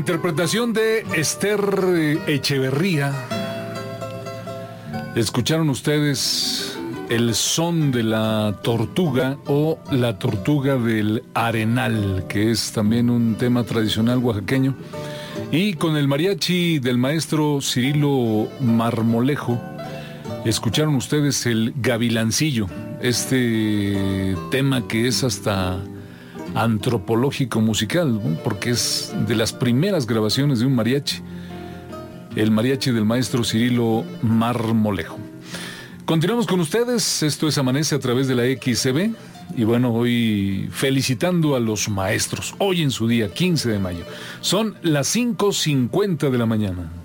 Interpretación de Esther Echeverría. Escucharon ustedes el son de la tortuga o la tortuga del Arenal, que es también un tema tradicional oaxaqueño. Y con el mariachi del maestro Cirilo Marmolejo, escucharon ustedes el Gavilancillo, este tema que es hasta antropológico musical, ¿no? Porque es de las primeras grabaciones de un mariachi, el mariachi del maestro Cirilo Marmolejo. Continuamos con ustedes, esto es Amanece a través de la XCB, y bueno, hoy felicitando a los maestros, hoy en su día, 15 de mayo. Son las 5:50 de la mañana.